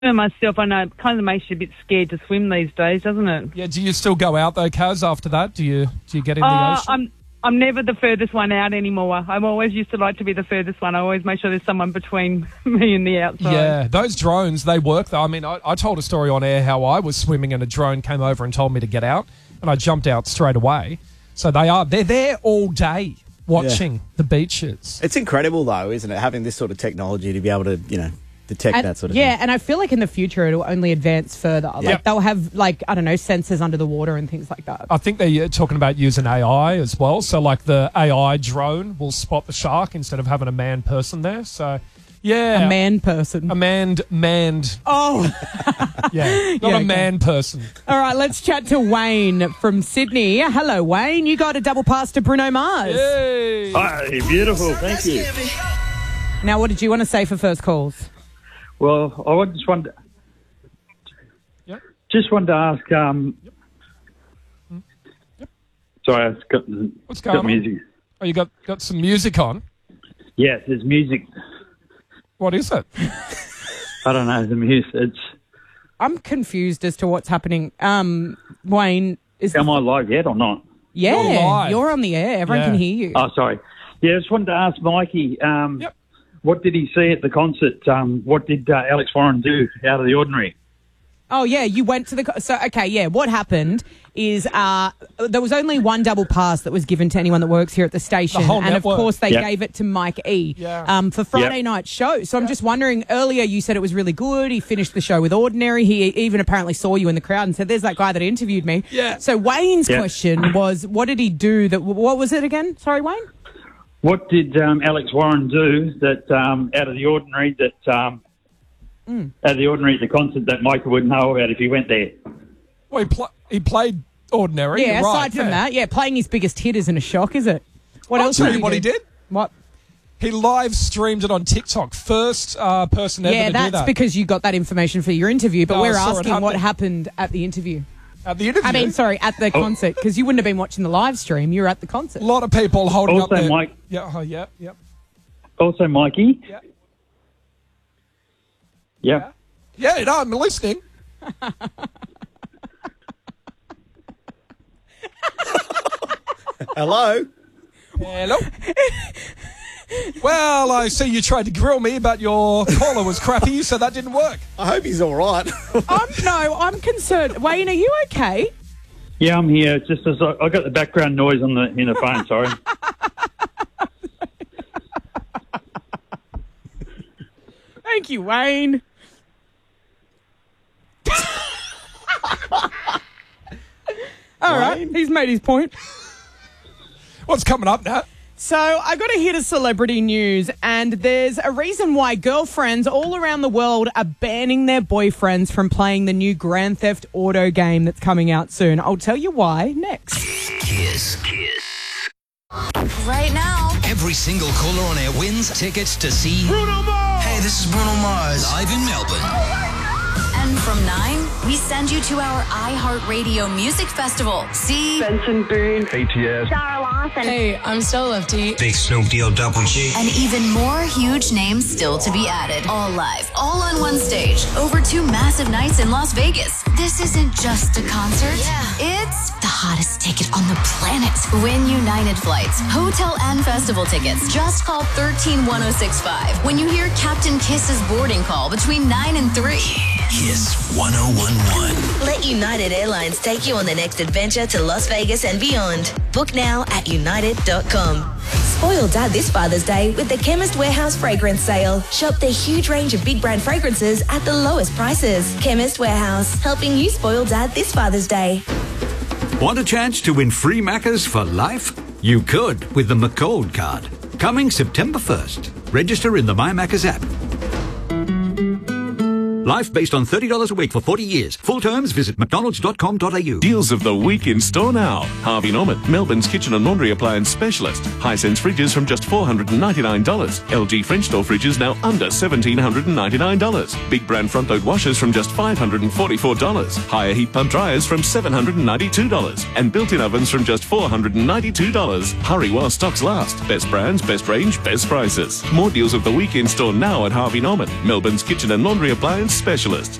myself, I know it kind of makes you a bit scared to swim these days, doesn't it? Yeah, do you still go out though, Kaz, after that? Do you get in the ocean? I'm never the furthest one out anymore. I always used to like to be the furthest one. I always make sure there's someone between me and the outside. Yeah, those drones, they work though. I mean, I told a story on air how I was swimming and a drone came over and told me to get out, and I jumped out straight away. So they're there all day watching the beaches. It's incredible though, isn't it, having this sort of technology to be able to, detect that sort of thing. Yeah, and I feel like in the future it'll only advance further. Like they'll have sensors under the water and things like that. I think they're talking about using AI as well. So like the AI drone will spot the shark instead of having a manned person there. So yeah. A man person. A manned. Oh. Yeah, not a man person. All right, let's chat to Wayne from Sydney. Hello, Wayne. You got a double pass to Bruno Mars. Yay. Hi, beautiful. Thank you. Now, what did you want to say for first calls? Well, I just wanted to ask. Sorry, I've got What's going on? music. Oh, you got some music on? Yes, there's music. What is it? I don't know the music. I'm confused as to what's happening. Wayne, Am I live yet or not? Yeah, you're on the air. Everyone can hear you. Oh, sorry. Yeah, I just wanted to ask Mikey. What did he see at the concert? What did Alex Warren do out of the ordinary? Oh, yeah, you went to the... what happened is there was only one double pass that was given to anyone that works here at the station. The whole and, network. of course, they gave it to Mike E. For Friday night show. So I'm just wondering, earlier you said it was really good. He finished the show with Ordinary. He even apparently saw you in the crowd and said, there's that guy that interviewed me. Yeah. So Wayne's question was, what did he do? What was it again? Sorry, Wayne? What did Alex Warren do that out of the ordinary out of the ordinary at the concert that Michael would know about if he went there? Well, he played Ordinary. Yeah, you're right, aside from that, playing his biggest hit isn't a shock, is it? I'll tell you what he did. What? He live streamed it on TikTok. First person ever to do that. Yeah, that's because you got that information for your interview, but we're asking what happened at the interview. At the interview? I mean, sorry, at the concert, because you wouldn't have been watching the live stream. You were at the concert. A lot of people holding also, up their... Mike. Yeah. Also, Mikey. Yeah. Yeah, no, I'm listening. Hello? Hello? Well, I see you tried to grill me, but your caller was crappy, so that didn't work. I hope he's all right. I'm concerned. Wayne, are you okay? Yeah, I'm here. It's just as I got the background noise in the phone. Sorry. Thank you, Wayne. All right, he's made his point. What's coming up now? So I got to hit a celebrity news, and there's a reason why girlfriends all around the world are banning their boyfriends from playing the new Grand Theft Auto game that's coming out soon. I'll tell you why next. Kiss. Right now. Every single caller on air wins tickets to see Bruno Mars. Hey, this is Bruno Mars live in Melbourne. And from 9, we send you to our iHeartRadio Music Festival. See Benson Boone, ATS, Sarah Lawson. Hey, I'm Stella Lefty. Big Snoop Deal Double G. And even more huge names still to be added. All live, all on one stage, over 2 massive nights in Las Vegas. This isn't just a concert. Yeah. It's the hottest ticket on the planet. Win United flights, hotel and festival tickets. Just call 131065 when you hear Captain Kiss's boarding call between 9 and 3. Kiss 1011. Let United Airlines take you on the next adventure to Las Vegas and beyond. Book now at united.com. Spoil Dad this Father's Day with the Chemist Warehouse fragrance sale. Shop their huge range of big brand fragrances at the lowest prices. Chemist Warehouse, helping you spoil Dad this Father's Day. Want a chance to win free Maccas for life? You could with the McCold card. Coming September 1st. Register in the My Maccas app. Life based on $30 a week for 40 years. Full terms, visit mcdonalds.com.au. Deals of the week in store now. Harvey Norman, Melbourne's kitchen and laundry appliance specialist. Hisense fridges from just $499. LG French door fridges now under $1,799. Big brand front load washers from just $544. Higher heat pump dryers from $792. And built-in ovens from just $492. Hurry while stocks last. Best brands, best range, best prices. More deals of the week in store now at Harvey Norman, Melbourne's kitchen and laundry appliance Appliance specialist.